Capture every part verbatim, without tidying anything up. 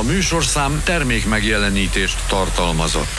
műsorszám termék megjelenítést tartalmazott.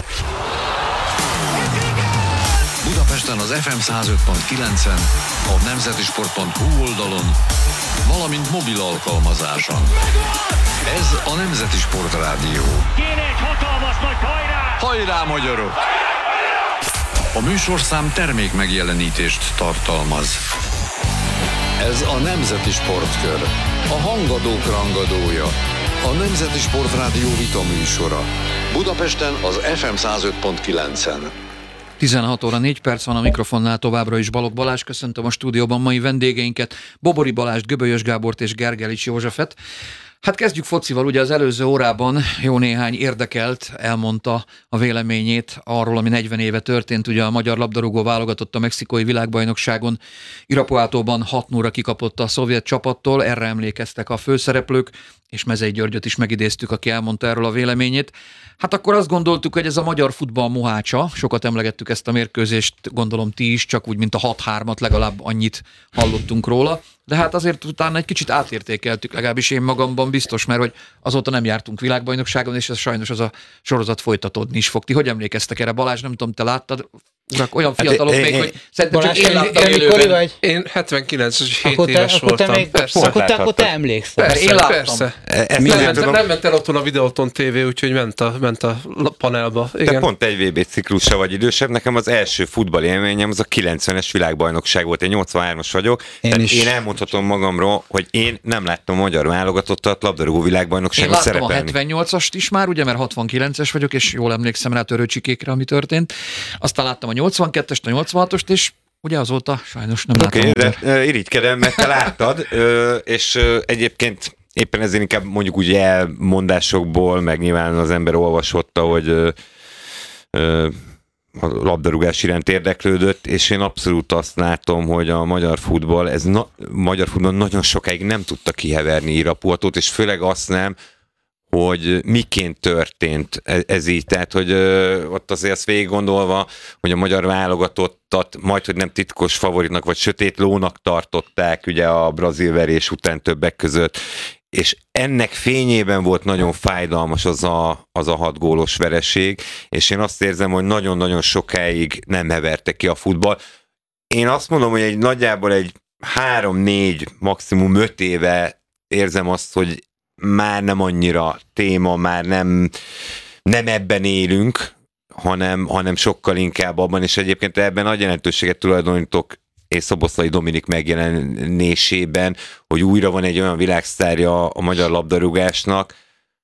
Budapesten az ef em száz öt pont kilencen, a nemzetisport pont hu oldalon, valamint mobil alkalmazáson. Ez a Nemzeti Sport Rádió. Kéne egy hatalmas nagy hajrá! Hajrá, magyarok! A műsorszám termék megjelenítést tartalmaz. Ez a Nemzeti Sportkör, a hangadók rangadója, a Nemzeti Sport Rádió vita műsora. Budapesten az ef em száz öt pont kilencen. tizenhat óra négy perc van, a mikrofonnál továbbra is Balogh Balázs. Köszöntöm a stúdióban mai vendégeinket, Bobori Balást, Göbölyös Gábort és Gergelics Józsefet. Hát kezdjük focival, ugye az előző órában jó néhány érdekelt elmondta a véleményét arról, ami negyven éve történt. Ugye a magyar labdarúgó válogatott a mexikói világbajnokságon Irapuátóban hat nulla kikapott a szovjet csapattól, erre emlékeztek a főszereplők, és Mezei Györgyöt is megidéztük, aki elmondta erről a véleményét. Hát akkor azt gondoltuk, hogy ez a magyar futball mohácsa, sokat emlegettük ezt a mérkőzést, gondolom ti is, csak úgy, mint a hat hármat, legalább annyit hallottunk róla. De hát azért utána egy kicsit átértékeltük, legalábbis én magamban biztos, mert hogy azóta nem jártunk világbajnokságon, és ez sajnos az a sorozat folytatódni is fog. Ti hogy emlékeztek erre? Balázs, nem tudom, te láttad? Urak, olyan fiatalok hát, még, én, hogy szerintem Balázs, csak én láttam élőben. Én hetvenkilenc és hét éves te, voltam. Még, persze. Akkor te, akkor te emlékszel. Persze, én láttam. persze. E, nem, ment, nem ment el otthon a Videóton té vé, úgyhogy ment a, ment a panelba. Igen. Te pont egy vé bé ciklusra vagy idősebb. Nekem az első futballélményem az a kilencvenes világbajnokság volt. Én nyolcvanhármas vagyok. Én, tehát én elmondhatom magamról, hogy én nem láttam a magyar válogatottat labdarúgó világbajnokságon szerepelni. Én láttam a hetvennyolcast is már, ugye, mert hatvankilences vagyok, és jól emlékszem rá Törőcsikékre, ami történt. Aztán láttam a nyolcvankettest, a nyolcvanhatost, és ugye azóta sajnos nem okay, látom. Oké, de irigykedem, mert te láttad, és egyébként éppen ezért inkább mondjuk úgy elmondásokból, meg nyilván az ember olvasotta, hogy a labdarúgás iránt érdeklődött, és én abszolút azt látom, hogy a magyar futball, ez na, magyar futball nagyon sokáig nem tudta kiheverni Irapuatót, és főleg azt nem, hogy miként történt ez így. Tehát, hogy ö, ott azért azt végig gondolva, hogy a magyar válogatottat majdhogy nem titkos favoritnak, vagy sötét lónak tartották ugye a brazil verés után többek között, és ennek fényében volt nagyon fájdalmas az a, az a hat gólos vereség, és én azt érzem, hogy nagyon-nagyon sokáig nem heverte ki a futball. Én azt mondom, hogy egy nagyjából egy három-négy, maximum öt éve érzem azt, hogy már nem annyira téma, már nem, nem ebben élünk, hanem, hanem sokkal inkább abban, és egyébként ebben nagy jelentőséget tulajdonítok és Szoboszlai Dominik megjelenésében, hogy újra van egy olyan világsztárja a magyar labdarúgásnak,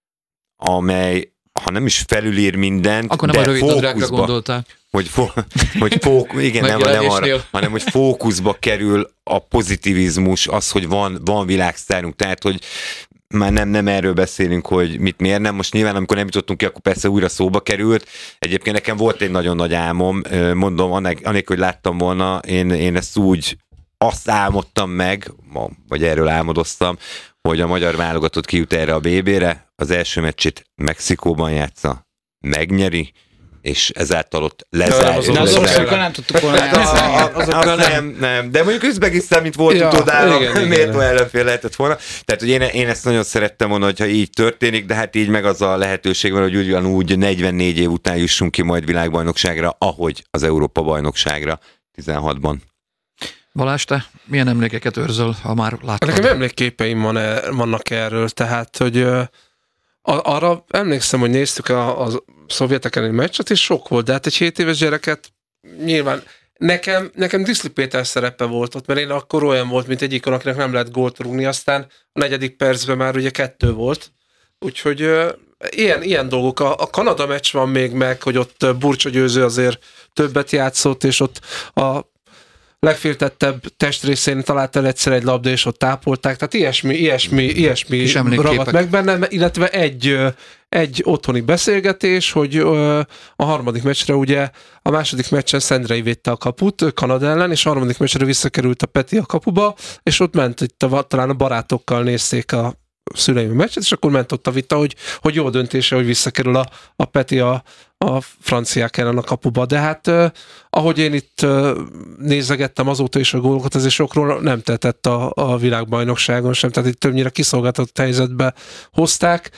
amely, ha nem is felülír mindent, akkor nem de a rövidnadrágra gondoltál. Hogy, fo- hogy fó- igen, nem, nem arra, hanem hogy fókuszba kerül a pozitivizmus, az, hogy van, van világsztárunk, tehát, hogy már nem, nem erről beszélünk, hogy mit miért nem. Most nyilván, amikor nem jutottunk ki, akkor persze újra szóba került. Egyébként nekem volt egy nagyon nagy álmom, mondom, anélkül, hogy láttam volna, én, én ezt úgy azt álmodtam meg, vagy erről álmodoztam, hogy a magyar válogatott kijut erre a bé bére, az első meccsét Mexikóban játsza, megnyeri, és ezáltal ott lezárja. De azokkal nem tudtuk volna. Azokkal nem, nem. De mondjuk Üzbegisztán, mint volt ja, utódállam, méltó ellenfél lehetett volna. Tehát, hogy én, én ezt nagyon szerettem volna, hogyha így történik, de hát így meg az a lehetőség van, hogy ugyanúgy negyvennégy év után jussunk ki majd világbajnokságra, ahogy az Európa-bajnokságra tizenhatban. Balázs, te milyen emlékeket őrzöl, ha már láttad? Nekem emlékképeim van er, vannak erről, tehát, hogy uh, arra emlékszem, hogy néztük a, a szovjetek elleni meccset, és sok volt, de hát egy hét éves gyereket nyilván nekem, nekem Diszli Péter szerepe volt ott, mert én akkor olyan volt, mint egyikon, akinek nem lehet gólt rúgni, aztán a negyedik percben már ugye kettő volt, úgyhogy uh, ilyen, ilyen dolgok. A, a Kanada meccs van még meg, hogy ott Burcsa Győző azért többet játszott, és ott a legféltettebb testrészén talált el egyszer egy labda, és ott tápolták, tehát ilyesmi, ilyesmi, ilyesmi ragadt meg benne, illetve egy, egy otthoni beszélgetés, hogy a harmadik meccsre ugye a második meccsen Szendrei védte a kaput Kanada ellen, és a harmadik meccsre visszakerült a Peti a kapuba, és ott ment, itt a, talán a barátokkal nézték a szüleim meccset, és akkor ment ott a vita, hogy, hogy jó döntése, hogy visszakerül a, a Peti a, a franciák ellen a kapuba. De hát eh, ahogy én itt eh, nézegettem azóta is a gólokat, ezért sokról nem tetett a, a világbajnokságon sem, tehát itt többnyire kiszolgáltatott helyzetbe hozták.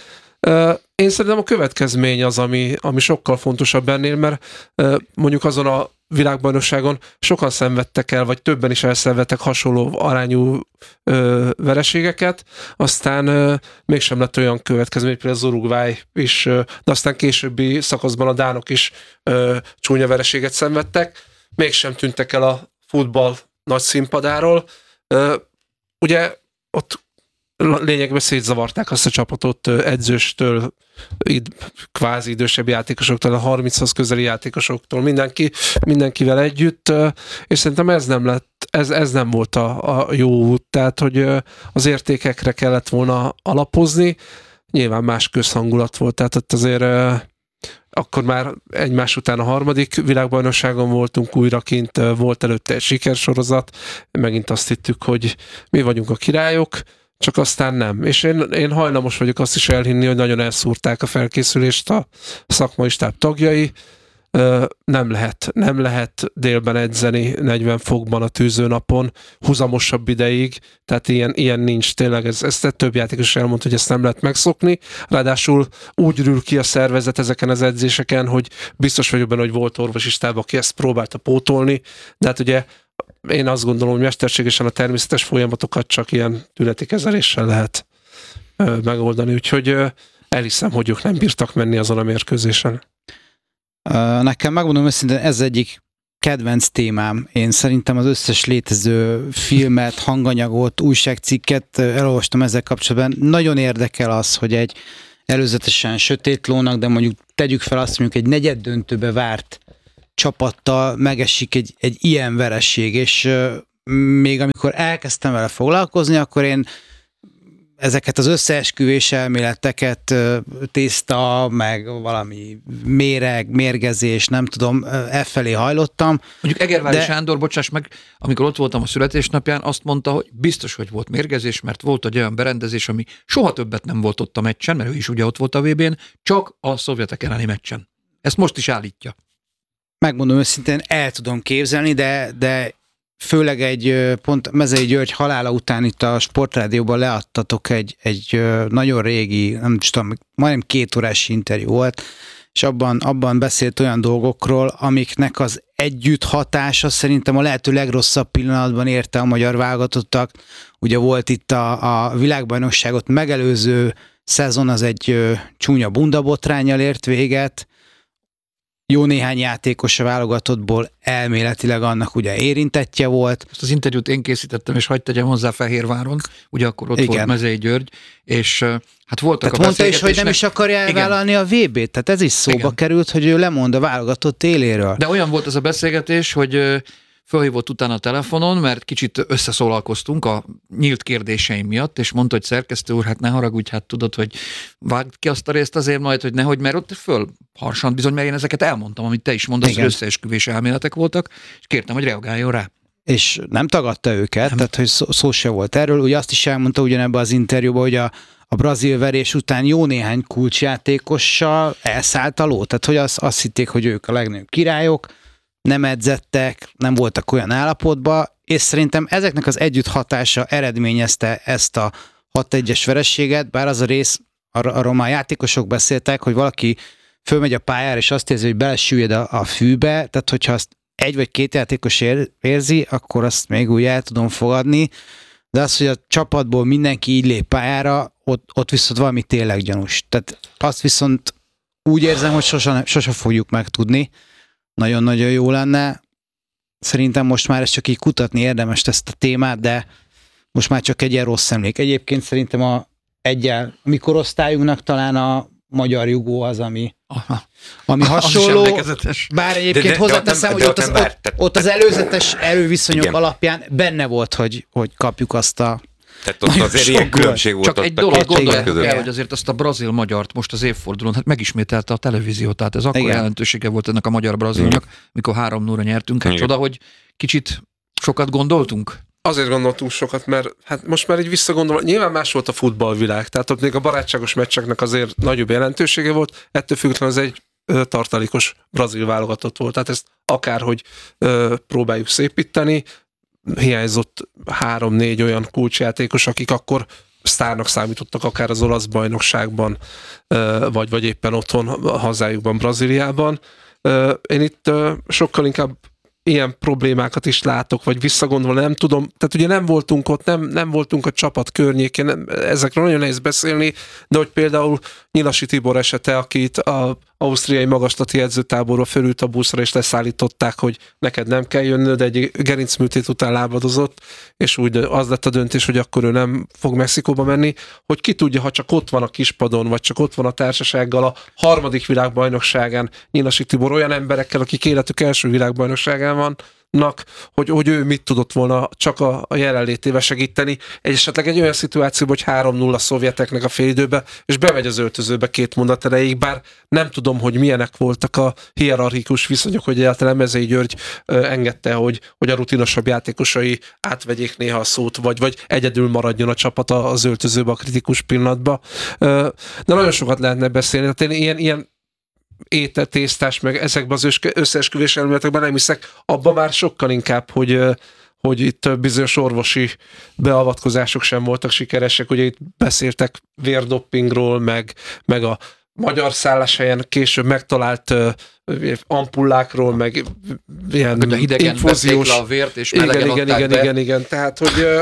Én szerintem a következmény az, ami, ami sokkal fontosabb ennél, mert mondjuk azon a világbajnokságon sokan szenvedtek el, vagy többen is elszenvedtek hasonló arányú ö, vereségeket, aztán ö, mégsem lett olyan következmény, például az Uruguay is, ö, de aztán későbbi szakaszban a dánok is ö, csúnya vereséget szenvedtek, mégsem tűntek el a futball nagy színpadáról. Ö, ugye ott lényegben szétzavarták azt a csapatot edzőstől, kvázi idősebb játékosoktól, a harminchoz közeli játékosoktól, mindenki, mindenkivel együtt, és szerintem ez nem lett, ez, ez nem volt a, a jó út, tehát hogy az értékekre kellett volna alapozni, nyilván más közhangulat volt, tehát ott azért akkor már egymás után a harmadik világbajnokságon voltunk újra kint, volt előtte egy sikersorozat, megint azt hittük, hogy mi vagyunk a királyok, csak aztán nem. És én, én hajlamos vagyok azt is elhinni, hogy nagyon elszúrták a felkészülést a szakmai stáb tagjai. Nem lehet, nem lehet délben edzeni negyven fokban a tűzőnapon, húzamosabb ideig, tehát ilyen, ilyen nincs tényleg, ez, ezt több játékos elmondta, hogy ezt nem lehet megszokni, ráadásul úgy rül ki a szervezet ezeken az edzéseken, hogy biztos vagyok benne, hogy volt orvosi stáb, aki ezt próbálta pótolni, de hát ugye én azt gondolom, hogy mesterségesen a természetes folyamatokat csak ilyen tüneti kezeléssel lehet ö, megoldani, úgyhogy ö, elhiszem, hogy ők nem bírtak menni azon a mérkőzésen. Nekem megmondom őszintén, ez egyik kedvenc témám. Én szerintem az összes létező filmet, hanganyagot, újságcikket elolvastam ezzel kapcsolatban. Nagyon érdekel az, hogy egy előzetesen sötét lónak, de mondjuk tegyük fel azt, mondjuk egy negyed döntőbe várt csapattal megesik egy, egy ilyen vereség, és euh, még amikor elkezdtem vele foglalkozni, akkor én ezeket az összeesküvés elméleteket, euh, tészta, meg valami méreg, mérgezés, nem tudom, e felé hajlottam. Mondjuk Egervári de... Sándor, bocsáss meg, amikor ott voltam a születésnapján, azt mondta, hogy biztos, hogy volt mérgezés, mert volt egy olyan berendezés, ami soha többet nem volt ott a meccsen, mert ő is ugye ott volt a vé bén, csak a szovjetek elleni meccsen. Ezt most is állítja. Megmondom őszintén, el tudom képzelni, de, de főleg egy pont Mezei György halála után itt a Sportrádióban leadtatok egy, egy nagyon régi, nem tudom, majdnem két órás interjú volt, és abban, abban beszélt olyan dolgokról, amiknek az együtt hatása szerintem a lehető legrosszabb pillanatban érte a magyar válogatottak. Ugye volt itt a, a világbajnokságot megelőző szezon, az egy ö, csúnya bundabotránnyal ért véget, jó néhány játékos a válogatottból elméletileg annak ugye érintettje volt. Ezt az interjút én készítettem, és hagyd tegyem hozzá Fehérváron, ugye akkor ott igen. volt Mezei György, és hát voltak tehát a mondta is, hogy nem is akarja elvállalni a vé bét, tehát ez is szóba igen. került, hogy ő lemond a válogatott éléről. De olyan volt ez a beszélgetés, hogy fölhívott utána a telefonon, mert kicsit összeszólalkoztunk a nyílt kérdéseim miatt, és mondta, hogy szerkesztő úr, hát ne haragudj, hát tudod, hogy vágd ki azt a részt azért majd, hogy nehogy, mert ott föl harsant bizony, mert én ezeket elmondtam, amit te is mondasz, hogy összeesküvés elméletek voltak, és kértem, hogy reagáljon rá. És nem tagadta őket, nem. Tehát hogy szó, szó se volt erről. Ugye azt is elmondta ugyanebben az interjúban, hogy a, a brazil verés után jó néhány kulcsjátékossal elszállt a ló, tehát hogy azt, azt hitték, hogy ők a legnagyobb királyok, nem edzettek, nem voltak olyan állapotban, és szerintem ezeknek az együtt hatása eredményezte ezt a hat egyes vereséget, bár az a rész, ar- arról már játékosok beszéltek, hogy valaki fölmegy a pályára, és azt érzi, hogy belesüllyed a, a fűbe, tehát hogyha azt egy vagy két játékos ér, érzi, akkor azt még úgy el tudom fogadni, de az, hogy a csapatból mindenki így lép pályára, ott, ott viszont valami tényleg gyanús. Tehát azt viszont úgy érzem, hogy sosem, sosem fogjuk megtudni. Nagyon-nagyon jó lenne. Szerintem most már ezt csak így kutatni érdemes ezt a témát, de most már csak egy ilyen rossz emlék. Egyébként szerintem a egyel, a mi korosztályunknak talán a magyar jugó az, ami, Aha. ami hasonló. Az bár egyébként hozzáteszem, hogy ott az, ott, ott az előzetes erőviszonyok igen. alapján benne volt, hogy, hogy kapjuk azt a tehát ott azért ilyen különbség volt. Csak egy dolog gondoljátok el, hogy azért azt a brazil-magyart most az évfordulón, hát megismételte a televízió, tehát ez akkor igen. jelentősége volt ennek a magyar-brazilnak, mikor három nulla nyertünk. Hát csoda, hogy kicsit sokat gondoltunk? Azért gondoltunk sokat, mert hát most már így visszagondolom, nyilván más volt a futballvilág, tehát ott még a barátságos meccseknek azért nagyobb jelentősége volt, ettől függetlenül ez egy ö, tartalékos brazil válogatott volt, tehát ezt akárhogy ö, próbáljuk szépíteni, hiányzott három-négy olyan kulcsjátékos, akik akkor sztárnak számítottak akár az olasz bajnokságban, vagy, vagy éppen otthon a hazájukban, Brazíliában. Én itt sokkal inkább ilyen problémákat is látok, vagy visszagondolva, nem tudom, tehát ugye nem voltunk ott, nem, nem voltunk a csapat környékén, nem, ezekről nagyon nehéz beszélni, de hogy például Nyilasi Tibor esete, akit az ausztriai magaslati edzőtáborba fölült a buszra, és leszállították, hogy neked nem kell jönnöd, egy gerincműtét után lábadozott, és úgy az lett a döntés, hogy akkor ő nem fog Mexikóba menni, hogy ki tudja, ha csak ott van a kispadon, vagy csak ott van a társasággal a harmadik világbajnokságán Nyilasi Tibor olyan emberekkel, akik életük első világbajnokságán vannak, hogy, hogy ő mit tudott volna csak a, a jelenlétével segíteni. Egy esetleg egy olyan szituációban, hogy három nulla szovjeteknek a félidőbe, és bemegy az öltözőbe két mondat erejéig, bár nem tudom, hogy milyenek voltak a hierarchikus viszonyok, hogy egyáltalán Mezei György ö, engedte, hogy, hogy a rutinosabb játékosai átvegyék néha a szót, vagy, vagy egyedül maradjon a csapat az öltözőbe a kritikus pillanatban. Ö, de nagyon sokat lehetne beszélni. Tehát én ilyen, ilyen étel, tésztás, meg ezekben az összeesküvés elméletekben nem hiszek, abban már sokkal inkább, hogy, hogy itt bizonyos orvosi beavatkozások sem voltak sikeresek, ugye itt beszéltek vérdoppingról, meg, meg a magyar szálláshelyen később megtalált uh, ampullákról, meg ilyen de hidegen infúziós... le a vért, és igen, melegen igen, adták igen, be. igen, igen, tehát, hogy uh,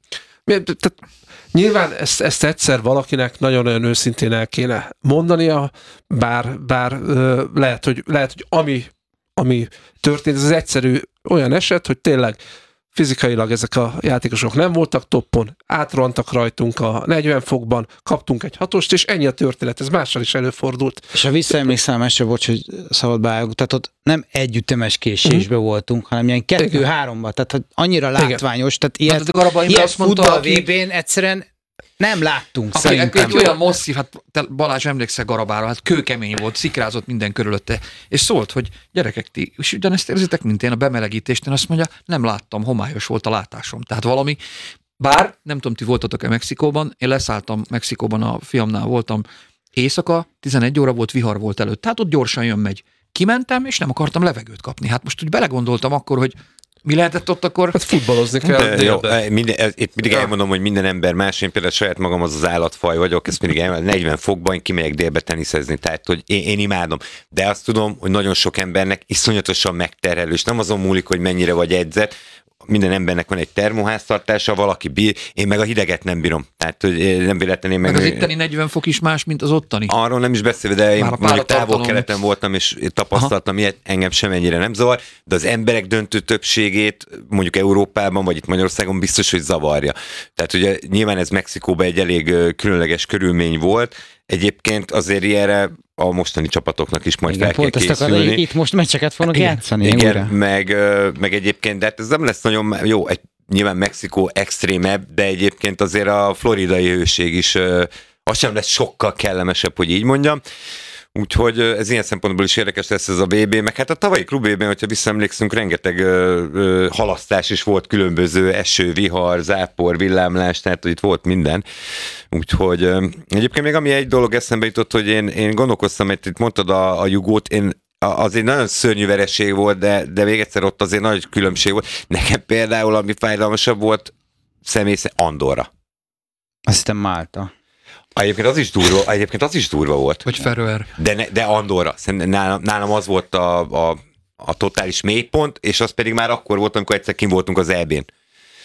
tehát, nyilván ezt, ezt egyszer valakinek nagyon-nagyon őszintén el kéne mondania, bár, bár uh, lehet, hogy, lehet, hogy ami, ami történt, ez az egyszerű olyan eset, hogy tényleg fizikailag ezek a játékosok nem voltak toppon, átrontak rajtunk a negyven fokban, kaptunk egy hatost, és ennyi a történet, ez mással is előfordult. És ha visszaemlékszem, mestre, bocs, hogy szabad beálljuk, tehát ott nem együttemes késésbe mm. voltunk, hanem ilyen kettő-háromba, tehát hogy annyira látványos, tehát ilyet, hát, Garaba Imre ilyet azt mondta, futball aki- vé bén egyszerűen nem láttunk, Aki szerintem. egy olyan masszív, hát te Balázs emlékszel Garabára, hát kőkemény volt, szikrázott minden körülötte, és szólt, hogy gyerekek, ti és ugyanezt érzitek, mint én a bemelegítést, én azt mondja, nem láttam, homályos volt a látásom. Tehát valami, bár nem tudom, ti voltatok-e Mexikóban, én leszálltam Mexikóban, a fiamnál voltam éjszaka, tizenegy óra volt, vihar volt előtt, tehát ott gyorsan jön-megy. Kimentem, és nem akartam levegőt kapni. Hát most úgy belegondoltam akkor, hogy mi lehetett ott akkor? Hát futballozni kell. De, jó, délben. minden, ez, itt mindig elmondom, hogy minden ember más, én például saját magam az az állatfaj vagyok, ezt mindig elmondom, negyven fokban én kimegyek délbe teniszezni, tehát hogy én, én imádom. De azt tudom, hogy nagyon sok embernek iszonyatosan megterhelő, és nem azon múlik, hogy mennyire vagy edzett, minden embernek van egy termoháztartása, valaki bír, én meg a hideget nem bírom. Tehát, hogy nem véletlenül meg... Meg az itteni negyven fok is más, mint az ottani. Arról nem is beszélve, de én Már a mondjuk páratartalom. távol-keleten voltam, és tapasztaltam ilyet, engem semennyire nem zavar, de az emberek döntő többségét, mondjuk Európában, vagy itt Magyarországon biztos, hogy zavarja. Tehát ugye nyilván ez Mexikóban egy elég ö, különleges körülmény volt, egyébként azért ilyenre a mostani csapatoknak is majd Igen, fel kell pont ezt akarod, készülni. itt most meccseket fognak Igen. játszani. Igen, újra. meg, ö, meg egyébként, de hát ez nem lesz nagyon jó, egy, nyilván Mexikó extrémebb, de egyébként azért a floridai hőség is, ö, az sem lesz sokkal kellemesebb, hogy így mondjam. Úgyhogy ez ilyen szempontból is érdekes lesz ez a vé bé, meg hát a tavalyi klub vé bén, hogyha visszaemlékszünk, rengeteg ö, ö, halasztás is volt, különböző eső, vihar, zápor, villámlás, tehát hogy itt volt minden. Úgyhogy ö, egyébként még ami egy dolog eszembe jutott, hogy én, én gondolkoztam, hogy itt mondtad a, a jugót, én az egy nagyon szörnyű vereség volt, de, de még egyszer ott azért nagy különbség volt. Nekem például, ami fájdalmasabb volt, személy szerint Andorra. Azt hiszem Málta. Egyébként az is durva, egyébként az is durva volt. Vagy Feröer. De, ne, de Andorra. Szerintem nálam, nálam az volt a, a, a totális mélypont, és az pedig már akkor volt, amikor egyszer kim voltunk az é bén.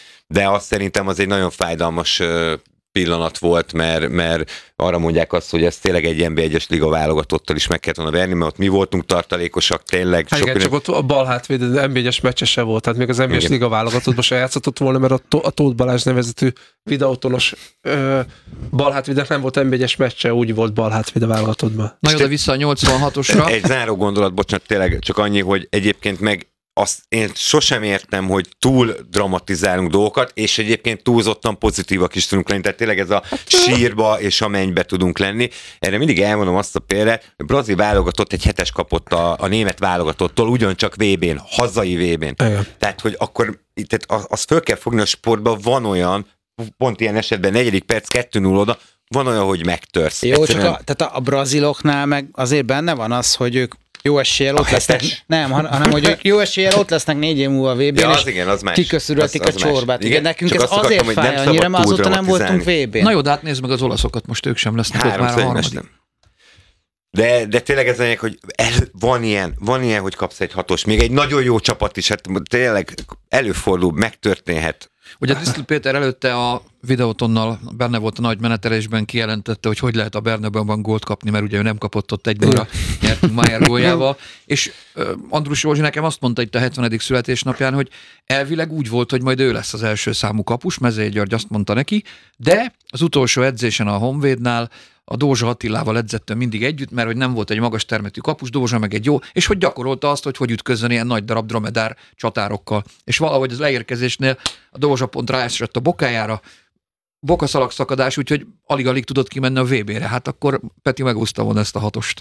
De azt szerintem az egy nagyon fájdalmas pillanat volt, mert, mert arra mondják azt, hogy ez tényleg egy en bé egyes liga válogatottal is meg kellett volna verni, mert ott mi voltunk tartalékosak, tényleg. Hát igen, csak ott a bal hátvéd, az en bé egyes meccse se volt, tehát még az en bé egyes liga válogatottban se játszott volna, mert a, to- a Tóth Balázs nevezetű videótonos ö, bal hátvédnek nem volt en bé egyes meccse, úgy volt bal hátvéd a válogatottban. Na jó, de vissza a nyolcvanhatosra. Egy záró gondolat, bocsánat, tényleg csak annyi, hogy egyébként meg azt én sosem értem, hogy túl dramatizálunk dolgokat, és egyébként túlzottan pozitívak is tudunk lenni, tehát tényleg ez a sírba és a mennybe tudunk lenni. Erre mindig elmondom azt a példát, hogy brazil válogatott egy hetes kapott a, a német válogatottól, ugyancsak vé bén, hazai vé bén. Igen. Tehát, hogy akkor tehát azt föl kell fogni a sportban, van olyan, pont ilyen esetben negyedik perc, kettő null oda, van olyan, hogy megtörsz. Jó, Egyszerűen... csak a, tehát a, a braziloknál meg azért benne van az, hogy ők Jó eséllyel ott A lesznek, hetes? nem, han- hanem hogy jó eséllyel ott lesznek négy év múlva a vé bén, Ja, és az igen, az más. kiköszörülhetik Az- a az más. csorbát. Igen, Igen, nekünk csak ez azt akartam, azért hogy fáj nem annyira, szabad mert azóta nem voltunk túldramatizálni. vé bén. Na jó, de hát nézd meg az olaszokat, most ők sem lesznek ott már a Háromszor harmadik. egymás nem. De, de tényleg ez lényeg, hogy el, van ilyen, van ilyen, hogy kapsz egy hatos, még egy nagyon jó csapat is, hát tényleg előfordul, megtörténhet. Ugye Disztl Péter előtte a videótonnal benne volt a nagy menetelésben, kijelentette, hogy hogy lehet a Bernabeuban gólt kapni, mert ugye ő nem kapott ott egy nulla, nyertünk Mayer góljával, és uh, Andrus Józsi nekem azt mondta itt a hetvenedik születésnapján, hogy elvileg úgy volt, hogy majd ő lesz az első számú kapus, Mezei György azt mondta neki, de az utolsó edzésen a Honvédnál a Dózsa Attilával edzett mindig együtt, mert hogy nem volt egy magas termetű kapus, Dózsa meg egy jó, és hogy gyakorolta azt, hogy hogy ütközzön ilyen nagy darab dromedár csatárokkal. És valahogy az leérkezésnél a Dózsa pont ráesett a bokájára, bokaszalagszakadás, úgyhogy alig-alig tudott kimenni a vé bére. Hát akkor Peti megúszta volna ezt a hatost.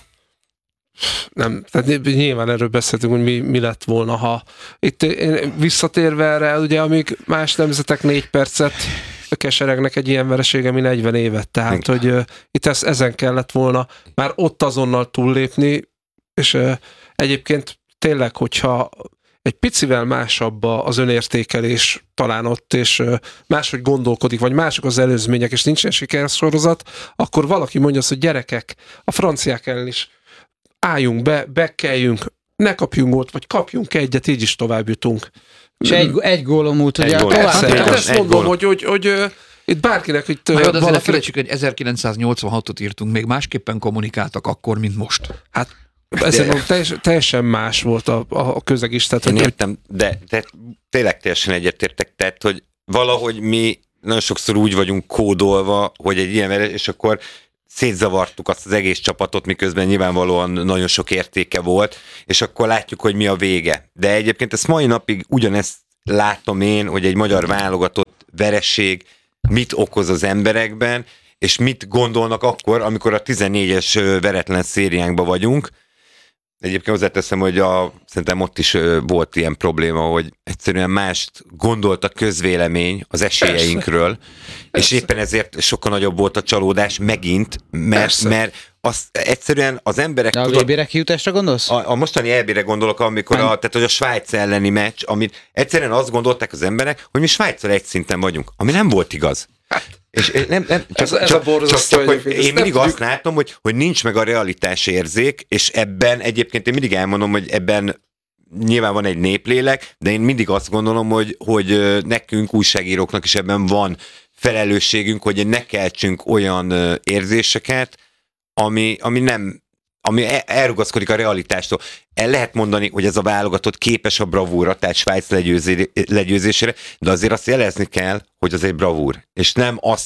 Nem, tehát nyilván erről beszéltünk, hogy mi, mi lett volna, ha itt én visszatérve erre, ugye amíg más nemzetek négy percet keseregnek egy ilyen veresége, mi negyven évet, tehát hogy uh, itt ez, ezen kellett volna már ott azonnal túllépni, és uh, egyébként tényleg, hogyha egy picivel másabb az önértékelés talán ott, és uh, máshogy gondolkodik, vagy mások az előzmények, és nincsen sikersorozat, akkor valaki mondja azt, hogy gyerekek, a franciák ellen is álljunk be, bekkeljünk, ne kapjunk gólt, vagy kapjunk egyet, így is tovább jutunk. És egy, egy gólom múlt, ugye Egy gól. tovább. Persze, Hát egy ezt gól. mondom, hogy, hogy, hogy, hogy itt bárkinek itt Na jó, de azért ne valaki... felejtsük, hogy ezerkilencszáznyolcvanhatot írtunk, még másképpen kommunikáltak akkor, mint most. Hát ezért mondom, teljes, teljesen más volt a, a közeg is. Tehát, Én hogy, értem, de, de tényleg teljesen egyetértek, tehát, hogy valahogy mi nagyon sokszor úgy vagyunk kódolva, hogy egy ilyen veres, és akkor szétzavartuk azt az egész csapatot, miközben nyilvánvalóan nagyon sok értéke volt, és akkor látjuk, hogy mi a vége. De egyébként ezt mai napig ugyanezt látom én, hogy egy magyar válogatott vereség mit okoz az emberekben, és mit gondolnak akkor, amikor a tizennégyes veretlen szériánkban vagyunk. Egyébként hozzáteszem, hogy a, szerintem ott is volt ilyen probléma, hogy egyszerűen mást gondolt a közvélemény az esélyeinkről, Persze. és éppen ezért sokkal nagyobb volt a csalódás megint, mert, mert az, egyszerűen az emberek... De a tudod, vé bé-re kijutásra gondolsz? a, a mostani é bé-re gondolok, amikor a, tehát, hogy a Svájc elleni meccs, amit egyszerűen azt gondolták az emberek, hogy mi Svájccal egy szinten vagyunk, ami nem volt igaz. És nem, nem, csak, Ez- ez csak, a borzasztó csak, csak hogy egyébként, ezt én nem mindig azt tudjuk. látom, hogy, hogy nincs meg a realitás érzék, és ebben egyébként én mindig elmondom, hogy ebben nyilván van egy néplélek, de én mindig azt gondolom, hogy, hogy nekünk újságíróknak is ebben van felelősségünk, hogy ne keltsünk olyan érzéseket, ami, ami nem ami elrugaszkodik a realitástól. El lehet mondani, hogy ez a válogatott képes a bravúra, tehát Svájc legyőzé, legyőzésére, de azért azt jelezni kell, hogy az egy bravúr. És nem azt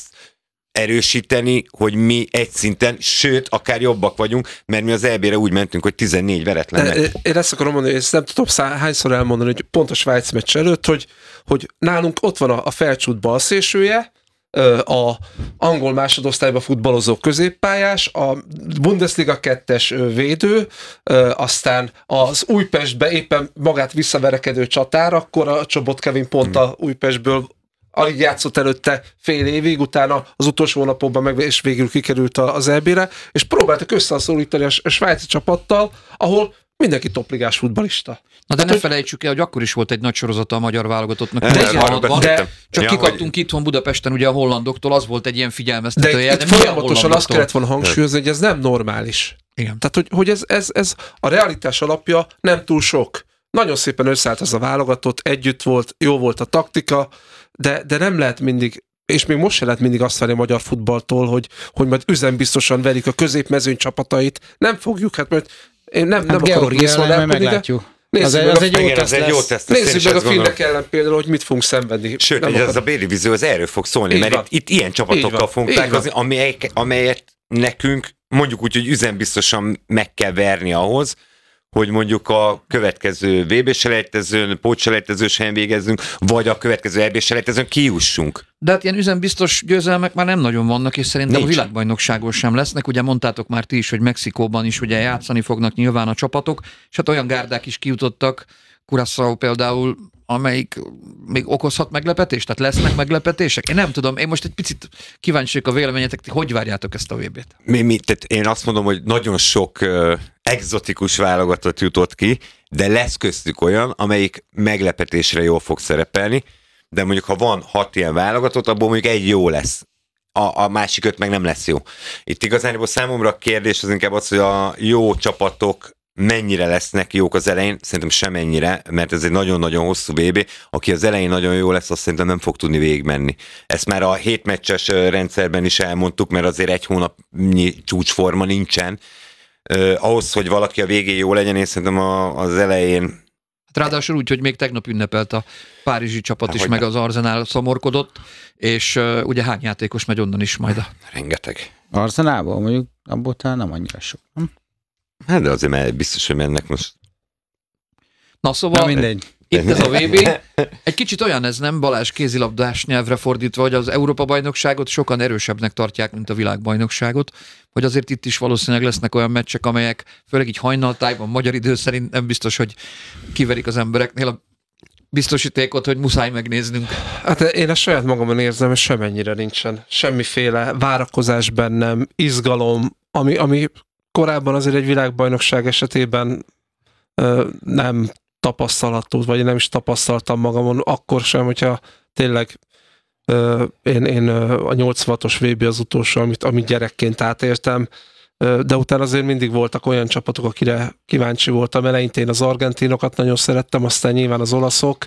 erősíteni, hogy mi egy szinten, sőt, akár jobbak vagyunk, mert mi az é bé-re úgy mentünk, hogy tizennégy veretlen De, meg. én ezt akarom mondani, hogy ezt nem tudom szá, hányszor elmondani, hogy pont a Svájc meccs előtt, hogy, hogy nálunk ott van a, a felcsút balszélsője, a angol másodosztályba futballozó középpályás, a Bundesliga kettes védő, aztán az Újpestbe éppen magát visszaverekedő csatár, akkor a Csobot Kevin pont a Újpestből alig játszott előtte fél évig, utána az utolsó hónapokban meg és végül kikerült az é bé-re, és próbáltak összehasonlítani a, a svájci csapattal, ahol mindenki topligás futballista. Na de Hát, ne hogy- felejtsük el, hogy akkor is volt egy nagy sorozata a magyar válogatottnak. De nyolcvanhatban, de- csak ja, kikaptunk itthon Budapesten ugye a hollandoktól, az volt egy ilyen De figyelmeztetője. itt, itt mi a folyamatosan azt hollandoktól? kellett volna hangsúlyozni, hogy ez nem normális. Igen. Tehát, hogy, hogy ez, ez, ez a realitás alapja nem túl sok. Nagyon szépen összeállt ez a válogatott, együtt volt, jó volt a taktika, de, de nem lehet mindig, és még most se lehet mindig azt várni a magyar futballtól, hogy, hogy majd üzenbiztosan verik a középmezőny csapatait. Nem fogjuk, hát mert én nem, nem Hát akarok Georgia ellen majd visszalepődni, de meglátjuk. nézzük Az, meg egy- az a- egy jó Igen, teszt ez egy jó lesz. teszt. ezt én nézzük is meg a azt gondolom. finnek ellen például, hogy mit fogunk szenvedni. Sőt, Nem ez akar- a B divízió az erről fog szólni, Így mert van. itt, itt ilyen Így csapatokkal van. fogunk Így találkozni, amelyek, amelyet nekünk mondjuk úgy, hogy üzenbiztosan meg kell verni ahhoz, hogy mondjuk a következő vé bé-selejtezőn, pótselejtezős helyen végezzünk, vagy a következő é bé-selejtezőn kijussunk. De hát ilyen üzembiztos győzelmek már nem nagyon vannak, és szerintem Nincs. a világbajnokságon sem lesznek. Ugye mondtátok már ti is, hogy Mexikóban is ugye játszani fognak nyilván a csapatok, és hát olyan gárdák is kijutottak, Curaçao például amelyik még okozhat meglepetést? Tehát lesznek meglepetések? Én nem tudom, én most egy picit kíváncsi vagyok a véleményetek, ti hogy várjátok ezt a vé bét? Mi, mi, tehát én azt mondom, hogy nagyon sok uh, egzotikus válogatott jutott ki, de lesz köztük olyan, amelyik meglepetésre jól fog szerepelni, de mondjuk ha van hat ilyen válogatott, abból mondjuk egy jó lesz. A, a másik öt meg nem lesz jó. Itt igazából számomra a kérdés az inkább az, hogy a jó csapatok mennyire lesznek jók az elején, szerintem semennyire, mert ez egy nagyon-nagyon hosszú vé bé, aki az elején nagyon jó lesz, azt szerintem nem fog tudni végigmenni. Ezt már a hétmeccses rendszerben is elmondtuk, mert azért egy hónapnyi csúcsforma nincsen. Eh, ahhoz, hogy valaki a végén jó legyen, én szerintem a, az elején. Ráadásul úgy, hogy még tegnap ünnepelt a párizsi csapat Há, is, hogy meg nem. az Arsenal szomorkodott, és uh, ugye hány játékos megy onnan is majd a... Rengeteg. Arzenálból mondjuk, abból talán nem annyira sok. Nem? Hát de azért mert biztos, hogy mennek most. Na szóval... Na mindegy. Itt ez a vé bé. Egy kicsit olyan ez, nem, Balázs, kézilabdás nyelvre fordítva, hogy az Európa-bajnokságot sokan erősebbnek tartják, mint a világbajnokságot, hogy azért itt is valószínűleg lesznek olyan meccsek, amelyek főleg így hajnaltájban, magyar idő szerint nem biztos, hogy kiverik az embereknél a biztosítékot, hogy muszáj megnéznünk. Hát én a saját magamon érzem, hogy semennyire nincsen. Semmiféle várakozás bennem, izgalom, ami, ami korábban azért egy világbajnokság esetében ö, nem tapasztalatot, vagy én nem is tapasztaltam magamon, akkor sem, hogyha tényleg ö, én, én a nyolcvanhatos vé bé az utolsó, amit, amit gyerekként átéltem, ö, de utána azért mindig voltak olyan csapatok, akire kíváncsi voltam. Eleinte én az argentinokat nagyon szerettem, aztán nyilván az olaszok,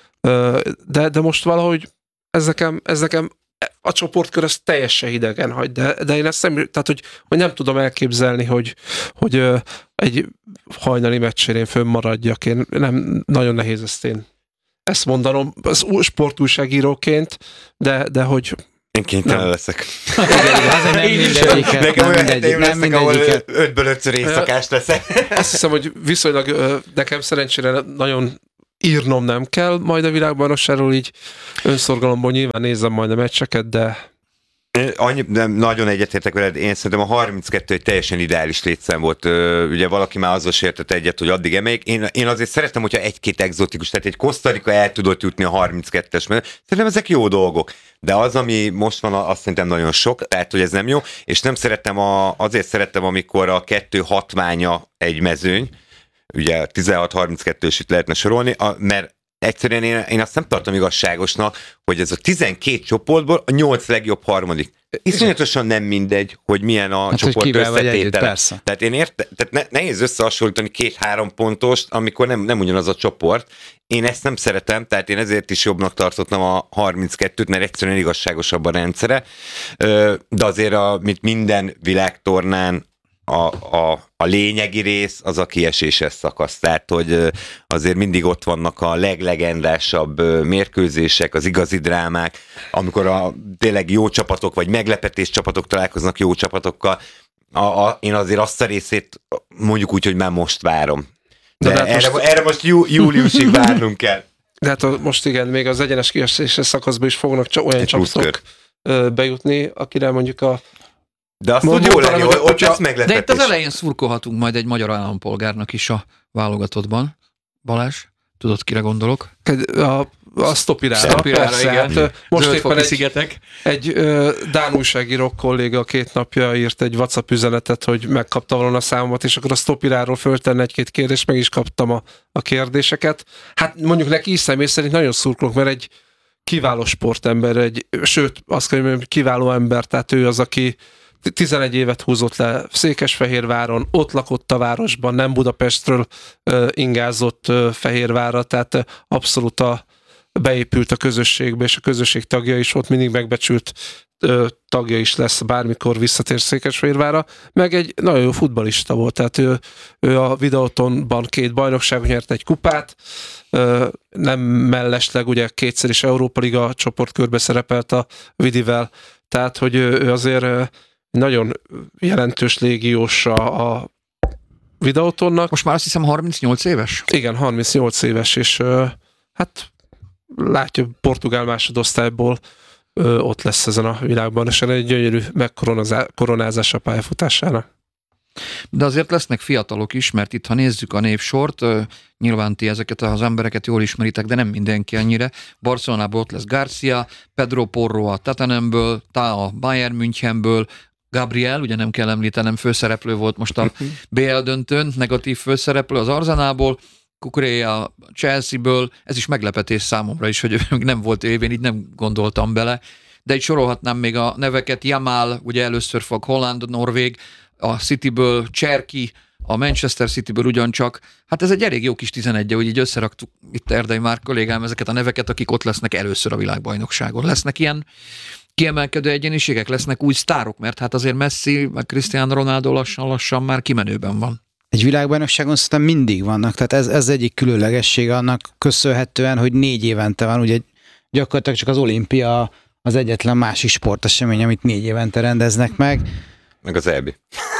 ö, de, de most valahogy ez nekem, ez nekem a csoportkör ez teljesen hidegen hagy, de, de én ezt nem, tehát hogy, hogy nem tudom elképzelni, hogy, hogy ö, egy hajnali meccsén én fönnmaradjak. Én nem, nagyon nehéz ezt én ezt mondanom az sportújságíróként, de, de hogy Én kénytelen Nem. leszek. Azért nem mindegyiket, Nekem nem olyan mindegyik, heteim nem lesznek, ahol mindegyiket. ötből ötször éjszakás leszek. azt hiszem, hogy viszonylag ö, nekem szerencsére nagyon írnom nem kell majd a világbajnokságról, így önszorgalomból nyilván nézem majd a meccseket, de Annyi, nem, nagyon egyetértek veled, én szerintem a harminckettő egy teljesen ideális létszám volt. Ö, ugye valaki már azzal sértett egyet, hogy addig emeljék. Én, én azért szeretem, hogyha egy-két egzotikus, tehát egy Costa Rica el tudott jutni a harminckettes, mert szerintem ezek jó dolgok. De az, ami most van, azt szerintem nagyon sok, tehát hogy ez nem jó, és nem szerettem, a, azért szerettem, amikor a kettő hatványa egy mezőny, ugye tizenhat harminckettős itt lehetne sorolni, a, mert egyszerűen én, én azt nem tartom igazságosnak, hogy ez a tizenkét csoportból a nyolc legjobb harmadik. Iszonyatosan nem mindegy, hogy milyen a Hát, hogy csoport kivel vagy együtt, összetétele. persze. Tehát én érte, tehát ne, nehéz összehasonlítani két-három pontost, amikor nem, nem ugyanaz a csoport. Én ezt nem szeretem, tehát én ezért is jobbnak tartottam a harminckettőt, mert egyszerűen igazságosabb a rendszere. De azért, a, mint minden világtornán, A, a, a lényegi rész az a kieséses szakasz, tehát hogy azért mindig ott vannak a leglegendásabb mérkőzések, az igazi drámák, amikor a tényleg jó csapatok, vagy meglepetés csapatok találkoznak jó csapatokkal. A, a, én azért azt a részét mondjuk úgy, hogy már most várom. De, De De hát erre, most- erre most jú, júliusig várnunk kell. De hát a- most igen, még az egyenes kieséses szakaszban is fognak csak olyan Egy csapatok ö, bejutni, akire mondjuk a De azt Mondjuk mondjuk jó lenni, talán, hogy ott hogyha- lesz De itt meglepetés. az elején szurkolhatunk majd egy magyar állampolgárnak is a válogatottban. Balázs, tudod, kire gondolok? a, a sztopirára. Sztopirára, persze, igen. hát, ö, most éppen Zöldfoki egy, szigetek. egy ö, dán újságíró kolléga két napja írt egy WhatsApp üzenetet, hogy megkapta volna a számomat, és akkor a sztopiráról föltenne egy-két kérdést, meg is kaptam a, a kérdéseket. Hát mondjuk neki is személy szerint nagyon szurkolok, mert egy kiváló sportember, egy, sőt, azt kell mondjam, hogy kiváló ember, tehát ő az, aki tizenegy évet húzott le Székesfehérváron, ott lakott a városban, nem Budapestről uh, ingázott uh, Fehérvárra, tehát uh, abszolút a, beépült a közösségbe, és a közösség tagja is ott mindig megbecsült uh, tagja is lesz, bármikor visszatér Székesfehérvárra, meg egy nagyon jó futballista volt, tehát ő, ő a Videotonban két bajnokságot nyert, egy kupát, uh, nem mellesleg ugye kétszer is Európa Liga csoportkörbe szerepelt a Vidivel, tehát hogy ő, ő azért uh, nagyon jelentős légiós a, a Videotonnak. Most már azt hiszem harmincnyolc éves? Igen, harmincnyolc éves, és ö, hát látja, portugál másodosztályból ö, ott lesz ezen a világban, és egy gyönyörű megkoronázás a pályafutására. De azért lesznek fiatalok is, mert itt, ha nézzük a névsort, nyilván ti ezeket az embereket jól ismeritek, de nem mindenki ennyire. Barcelonából ott lesz Garcia, Pedro Porro a Tottenhamből, Tá a Bayern Münchenből, Gabriel, ugye nem kell említenem, főszereplő volt most a bé el döntőn, negatív főszereplő az Arsenalból, Cucurella a Chelsea-ből, ez is meglepetés számomra is, hogy nem volt évén, így nem gondoltam bele, de így sorolhatnám még a neveket, Jamal, ugye először fog Holland, Norvég, a Cityből Cserki, a Manchester Cityből ugyancsak. Hát ez egy elég jó kis tizenegy, hogy így összeraktuk itt Erdei már kollégám ezeket a neveket, akik ott lesznek először a világbajnokságon. Lesznek ilyen kiemelkedő egyéniségek, lesznek új sztárok, mert hát azért Messi, meg Cristiano Ronaldo lassan-lassan már kimenőben van. Egy világbajnokságon szerintem mindig vannak, tehát ez, ez egyik különlegessége annak köszönhetően, hogy négy évente van, ugye gyakorlatilag csak az olimpia az egyetlen másik sportesemény, amit négy évente rendeznek meg. Meg az é bé.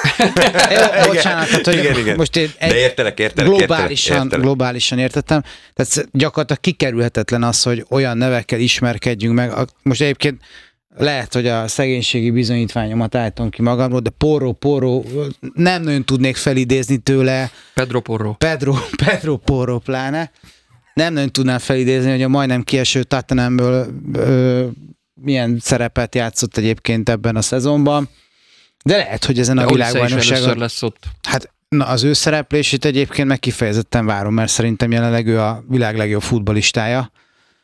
Jó, bocsánat, tehát, hogy igen, igen. most egy De értelek, értelek, globálisan, értelek, értelek. globálisan értettem. Tehát gyakorlatilag kikerülhetetlen az, hogy olyan nevekkel ismerkedjünk meg. Most egyébként lehet, hogy a szegénységi bizonyítványomat állítom ki magamról, de Porro, Porro, nem nagyon tudnék felidézni tőle. Pedro Porro. Pedro, Pedro Porro pláne. Nem nagyon tudnám felidézni, hogy a majdnem kieső Tottenhamből ö, milyen szerepet játszott egyébként ebben a szezonban. De lehet, hogy ezen a világbajnokságon... lesz ott. Hát na, az ő szereplését egyébként meg kifejezetten várom, mert szerintem jelenleg ő a világ legjobb futballistája.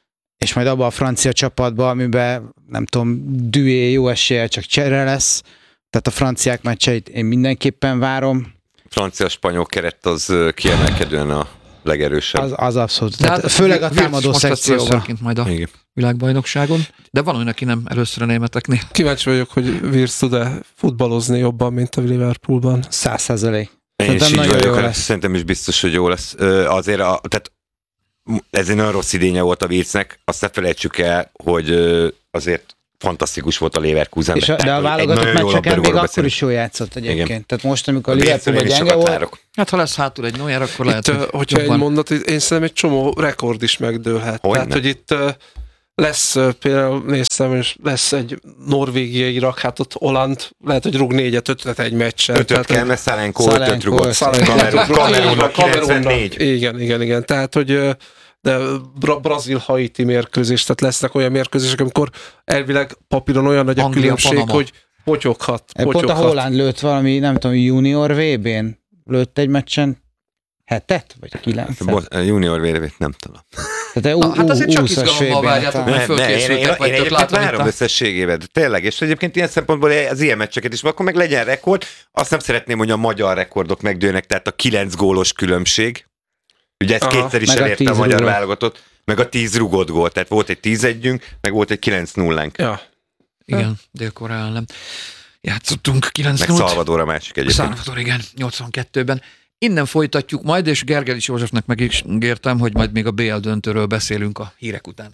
És majd abban a francia csapatban, amiben nem tudom, Dué jó eséllyel csak csere lesz. Tehát a franciák meccseit én mindenképpen várom. Francia-spanyol keret az kiemelkedően a legerősebb. Az, az abszolút. De Tehát hát főleg a Wirtz támadó most lett szekcióban. előszörként majd a Igen. világbajnokságon. De van olyan, aki nem először a németeknél. Kíváncsi vagyok, hogy Wirtz tud-e futballozni jobban, mint a Liverpoolban. Száz százalék. Én is Szerintem így nagyon jó vagyok, lesz. szerintem is biztos, hogy jó lesz. Ö, azért a, tehát ez egy nagyon rossz idénye volt a Wirtznek, azt ne felejtsük el, hogy ö, azért fantasztikus volt a Leverkusen. És a, de a válogatott meccseken még akkor is jól játszott egyébként. Igen. Tehát most, amikor a Liverpoolban gyenge volt, várok. Hát ha lesz hátul egy Neuer, akkor lehet, Itt, hogy hogyha jobban. egy mondat, én szerintem egy csomó rekord is megdőlhet. Hogyne. Tehát, hogy itt uh, lesz, uh, például néztem, és lesz egy norvégiai rak, hát ott Holland lehet, hogy rúg négyet, ötöt egy meccsen. Ötöt Tehát, kell, mert Szálenko ötöt rugott. Szálenko. Kamerunnak kilencvennégy. Igen, igen, igen. Tehát, hogy uh, de Bra- Brazil-Haiti mérkőzés, tehát lesznek olyan mérkőzések, amikor elvileg papíron olyan nagy a Anglia, különbség, Panama. hogy potyoghat, pont a potyoghat. Holland lőtt valami, nem tudom, junior vé bén lőtt egy meccsen hetet, vagy kilencet. Bo- Junior vérvét nem tudom. Tehát Na, hát azért csak húszas izgalommal vé bén várjátok talán. meg. Ne, ne, én, én, fölkészültek én, vagytok, én egyébként látom itt várom a- összességében, tényleg, és egyébként ilyen szempontból az ilyen meccseket is, akkor meg legyen rekord, azt nem szeretném, hogy a magyar rekordok megdőlnek, tehát a kilenc gólos különbség, ugye ezt Aha. kétszer is Meg a elérte a tíz magyar rugott. válogatott, meg a tíz rugott gólt, tehát volt egy tíz együnk, meg volt egy kilenc nullánk, Ja. Igen, Dél-Korea ellen. Játszottunk kilenc meg nulla. Salvador a másik egyébként. Salvador, igen, nyolcvankettőben. Innen folytatjuk majd, és Gergelis Józsefnek megígértem, hogy majd még a bé el döntőről beszélünk a hírek után.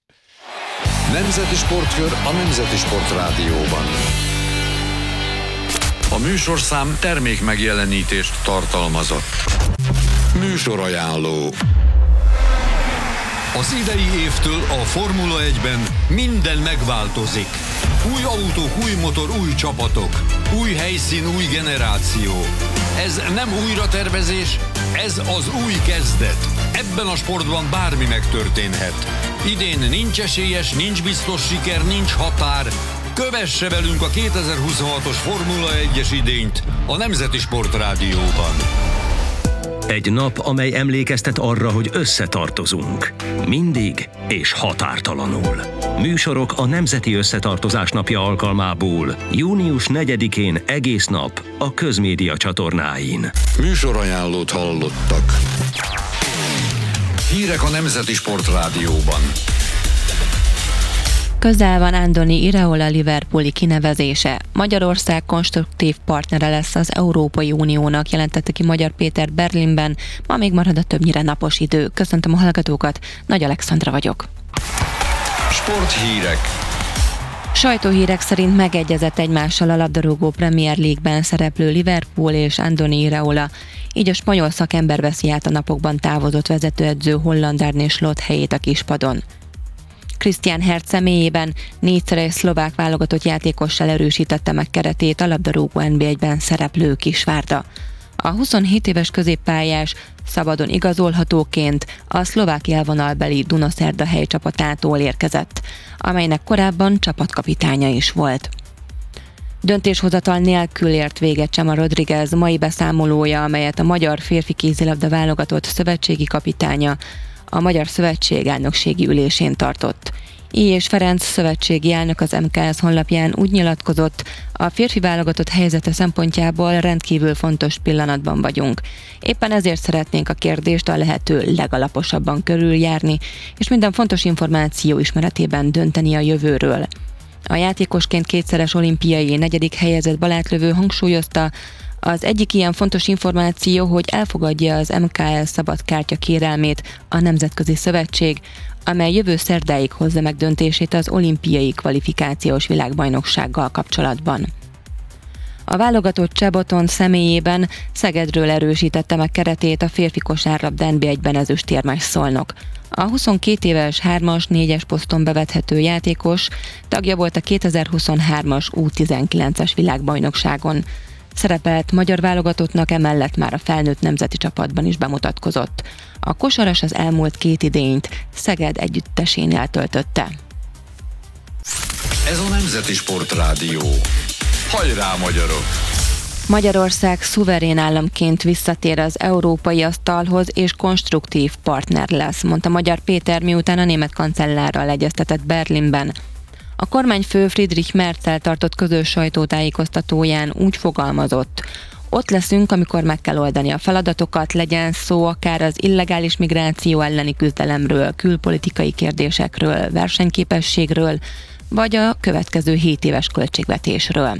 Nemzeti Sportkör a Nemzeti Sport Rádióban. A műsorszám termék megjelenítést tartalmazott. Műsorajánló. Az idei évtől a Formula egyben minden megváltozik. Új autók, új motor, új csapatok. Új helyszín, új generáció. Ez nem újratervezés, ez az új kezdet. Ebben a sportban bármi megtörténhet. Idén nincs esélyes, nincs biztos siker, nincs határ. Kövesse velünk a kétezer-huszonhatos Formula egyes idényt a Nemzeti Sport Rádióban. Egy nap, amely emlékeztet arra, hogy összetartozunk. Mindig és határtalanul. Műsorok a Nemzeti Összetartozás napja alkalmából. június negyedikén egész nap a Közmédia csatornáin. Műsorajánlót hallottak. Hírek a Nemzeti Sport Rádióban. Közel van Andoni Iraola liverpooli kinevezése. Magyarország konstruktív partnere lesz az Európai Uniónak, jelentette ki Magyar Péter Berlinben. Ma még marad a többnyire napos idő. Köszöntöm a hallgatókat, Nagy Alexandra vagyok. Sporthírek. Sajtóhírek szerint megegyezett egymással a labdarúgó Premier League-ben szereplő Liverpool és Andoni Iraola. Így a spanyol szakember veszi át a napokban távozott vezetőedző Holland Arne Slot helyét a kispadon. Christian Hertz személyében négyszeres szlovák válogatott játékossal erősítette meg keretét a labdarúgó en bé egyben szereplő Kisvárda. A huszonhét éves középpályás szabadon igazolhatóként a szlovák élvonalbeli Dunaszerdahely csapatától érkezett, amelynek korábban csapatkapitánya is volt. Döntéshozatal nélkül ért véget Csema Rodriguez mai beszámolója, amelyet a magyar férfi kézilabda válogatott szövetségi kapitánya a Magyar Szövetség elnökségi ülésén tartott. I. és Ferenc szövetségi elnök az em ká es honlapján úgy nyilatkozott, a férfi válogatott helyzete szempontjából rendkívül fontos pillanatban vagyunk. Éppen ezért szeretnénk a kérdést a lehető legalaposabban körüljárni, és minden fontos információ ismeretében dönteni a jövőről. A játékosként kétszeres olimpiai negyedik helyezett balátlövő hangsúlyozta, az egyik ilyen fontos információ, hogy elfogadja az em ká es szabadkártya kérelmét a Nemzetközi Szövetség, amely jövő szerdáig hozza meg döntését az olimpiai kvalifikációs világbajnoksággal kapcsolatban. A válogatott Csebaton személyében Szegedről erősítette meg keretét a férfi kosárlabda en bé egyben ezüstérmes Szolnok. A huszonkét éves hármas, négyes poszton bevethető játékos tagja volt a kétezer-huszonhármas U tizenkilences világbajnokságon. Szerepelt magyar válogatottnak, emellett már a felnőtt nemzeti csapatban is bemutatkozott. A kosaras az elmúlt két idényt Szeged együttesénél töltötte. Ez a Nemzeti Sportrádió. Hajrá, magyarok! Magyarország szuverén államként visszatér az európai asztalhoz és konstruktív partner lesz, mondta Magyar Péter, miután a német kancellárral egyeztetett Berlinben. A kormányfő Friedrich Merzel tartott közös sajtótájékoztatóján úgy fogalmazott: ott leszünk, amikor meg kell oldani a feladatokat, legyen szó akár az illegális migráció elleni küzdelemről, külpolitikai kérdésekről, versenyképességről, vagy a következő hét éves költségvetésről.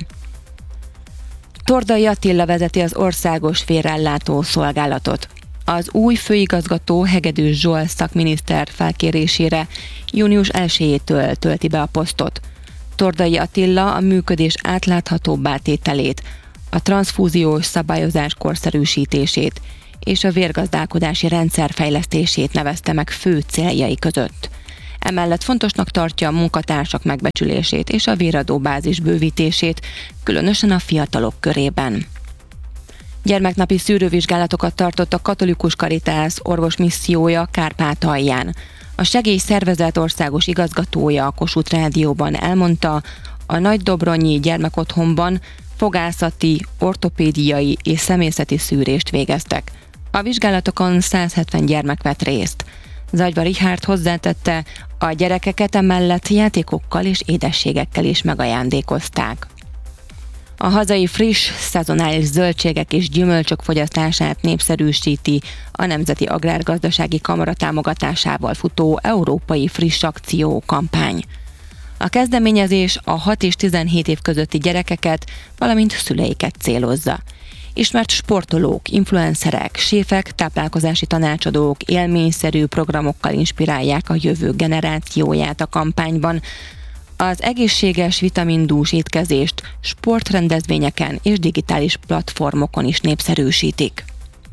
Tordai Attila vezeti az Országos Félrellátó Szolgálatot. Az új főigazgató Hegedűs Zsolt szakminiszter felkérésére június elsejétől tölti be a posztot. Tordai Attila a működés átláthatóbbá tételét, a transzfúziós szabályozás korszerűsítését és a vérgazdálkodási rendszer fejlesztését nevezte meg fő céljai között. Emellett fontosnak tartja a munkatársak megbecsülését és a véradóbázis bővítését, különösen a fiatalok körében. Gyermeknapi szűrővizsgálatokat tartott a Katolikus Karitász orvosmissziója Kárpátalján. A segélyszervezet országos igazgatója a Kossuth Rádióban elmondta, a Nagydobronyi gyermekotthonban fogászati, ortopédiai és szemészeti szűrést végeztek. A vizsgálatokon száz hetven gyermek vett részt. Zagyva Richárd hozzátette, a gyerekeket emellett játékokkal és édességekkel is megajándékozták. A hazai friss, szezonális zöldségek és gyümölcsök fogyasztását népszerűsíti a Nemzeti Agrárgazdasági Kamara támogatásával futó Európai Friss Akció kampány. A kezdeményezés a hat és tizenhét év közötti gyerekeket, valamint szüleiket célozza. Ismert sportolók, influencerek, séfek, táplálkozási tanácsadók élményszerű programokkal inspirálják a jövő generációját a kampányban. Az egészséges, vitamindús étkezést sportrendezvényeken és digitális platformokon is népszerűsítik.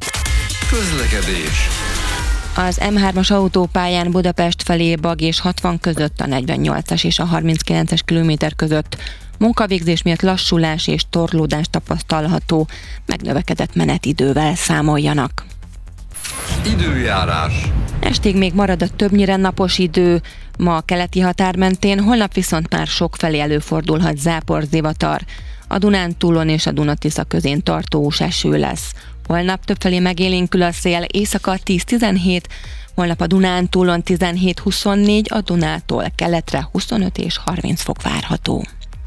Közlekedés. Az em hármas autópályán Budapest felé Bag és hatvan között, a negyvennyolcas és a harminckilences kilométer között munkavégzés miatt lassulás és torlódás tapasztalható, megnövekedett menetidővel számoljanak. Időjárás. Estig még marad a többnyire napos idő, ma a keleti határ mentén, holnap viszont már sokfelé előfordulhat záporzivatar. A Dunántúlon és a Duna-Tisza közén tartós eső lesz. Holnap többfelé megélénkül a szél, éjszaka tíz-tizenhét, holnap a Dunántúlon tizenhét-huszonnégy, a Dunától keletre huszonöt és harminc fok várható.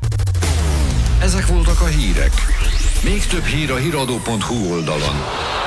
Ezek voltak a hírek. Még több hír a híradó pont hu oldalon.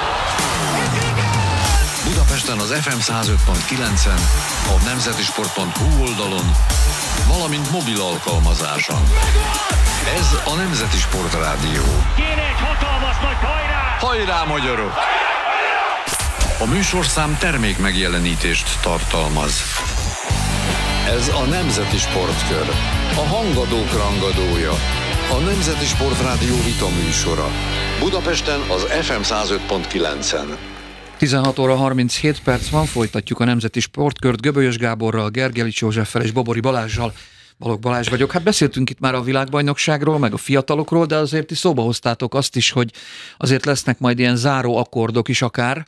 Budapesten az ef em száz öt pont kilencen, a nemzetisport pont hu oldalon, valamint mobil alkalmazáson. Ez a Nemzeti Sportrádió. Kéne egy hatalmas nagy hajrá! Hajrá, magyarok! A műsorszám termék megjelenítést tartalmaz. Ez a Nemzeti Sportkör, a hangadók rangadója, a Nemzeti Sportrádió vita műsora. Budapesten az ef em száz öt pont kilencen. tizenhat óra harminchét perc van, folytatjuk a Nemzeti Sportkört Göbölyös Gáborral, Gergelics Józseffel és Bobori Balázssal. Balogh Balázs vagyok. Hát beszéltünk itt már a világbajnokságról, meg a fiatalokról, de azért is szóba hoztátok azt is, hogy azért lesznek majd ilyen záró akkordok is akár.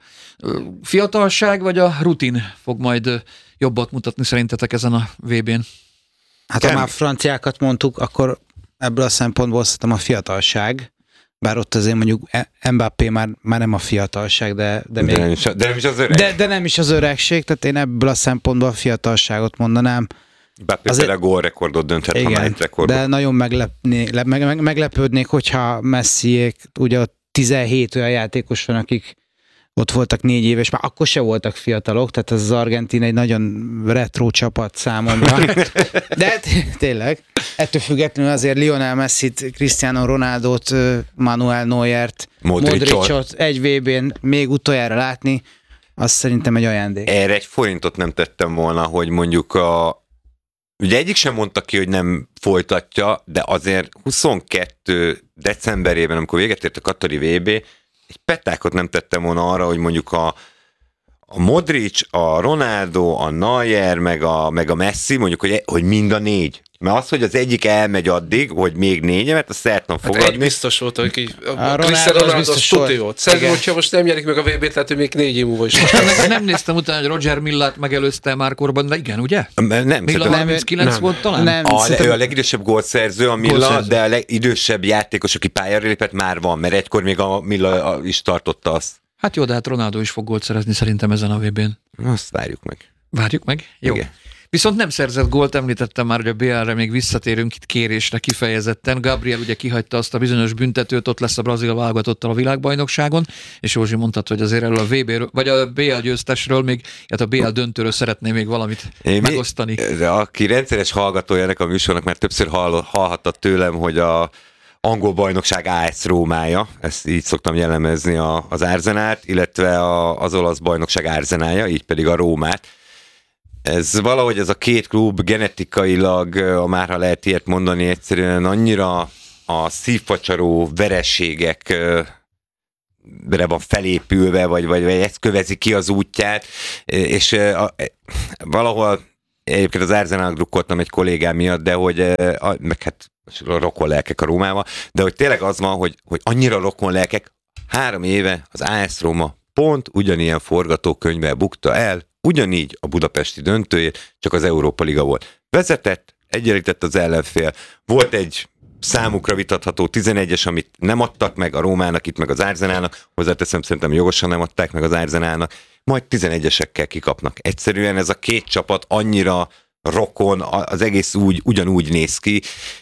Fiatalság vagy a rutin fog majd jobbat mutatni szerintetek ezen a vé bén? Hát ha már franciákat mondtuk, akkor ebből a szempontból szerintem a fiatalság, bár ott azért mondjuk Mbappé már, már nem a fiatalság, de, de, még, de, nem is, de nem is az öreg. De, de nem is az öregség, tehát én ebből a szempontból a fiatalságot mondanám. Mbappé azért, például gólrekordot dönthet, igen, ha már egy rekordot. De nagyon meglepné, le, meg, meg, meglepődnék, hogyha Messiék, ugye ott tizenhét olyan játékos van, akik ott voltak négy éves, már akkor se voltak fiatalok, tehát ez az Argentin egy nagyon retro csapat számomra. De tényleg, ettől függetlenül azért Lionel Messit, Cristiano Ronaldot, Manuel Neuert, Modricot egy vé bén még utoljára látni, az szerintem egy ajándék. Erre egy forintot nem tettem volna, hogy mondjuk a ugye egyik sem mondta ki, hogy nem folytatja, de azért huszonkettő decemberében, amikor véget ért a Katari vé bé, egy petákot nem tettem volna arra, hogy mondjuk a, a Modric, a Ronaldo, a Neuer, meg a, meg a Messi, mondjuk, hogy, hogy mind a négy. Mert az, hogy az egyik elmegy addig, hogy még négy, mert azt szeretném fogadni. Hát egy biztos volt, hogy ki, a, a Cristiano Ronaldo az tuti volt. Szerintem, hogyha most nem nyerik meg a vé bét, lehet, hogy még négy év múlva is. Most nem néztem utána, hogy Roger Millát megelőzte már korban, de igen, ugye? Nem. Milla harminckilenc nem, volt talán? Nem, a, ő a legidősebb gólszerző, a Milla, gólszerző. De a legidősebb játékos, aki pályára lépett, már van, mert egykor még a Milla is tartotta azt. Hát jó, de hát Ronaldo is fog gólt szerezni szerintem ezen a vé bén. Azt várjuk meg. Várjuk meg? Jó. Igen. Viszont nem szerzett gólt, említettem már, hogy a bé el-re még visszatérünk itt kérésre kifejezetten. Gabriel ugye kihagyta azt a bizonyos büntetőt, ott lesz a brazil válogatottal a világbajnokságon, és Józsi mondtad, hogy azért erről a vé bé-ről, vagy a bé el győztesről még, hát a bé el döntőről szeretné még valamit Én megosztani. Mi, aki rendszeres hallgatója ennek a műsornak, már többször hall, hallhatta tőlem, hogy a angol bajnokság á es Rómája, ezt így szoktam jellemezni a, az Arsenalt, illetve a, az olasz bajnokság Arsenalja, így pedig a Rómát. Ez valahogy ez a két klub genetikailag, már ha lehet ilyet mondani, egyszerűen annyira a szívfacsaró vereségekre van felépülve, vagy, vagy, vagy ezt kövezi ki az útját, és a, valahol egyébként az Arsenalnak drukkoltam egy kollégám miatt, de hogy, meg hát rokon lelkek a Rómával, de hogy tényleg az van, hogy, hogy annyira rokon lelkek, három éve az á es Róma pont ugyanilyen forgatókönyvvel bukta el, ugyanígy a budapesti döntőjét, csak az Európa Liga volt. Vezetett, egyenlített az ellenfél, volt egy számukra vitatható tizenegyes, amit nem adtak meg a Rómának, itt meg az Arsenalnak, hozzáteszem, szerintem jogosan nem adták meg az Arsenalnak, majd tizenegyesekkel kikapnak. Egyszerűen ez a két csapat annyira rokon, az egész úgy, ugyanúgy néz ki.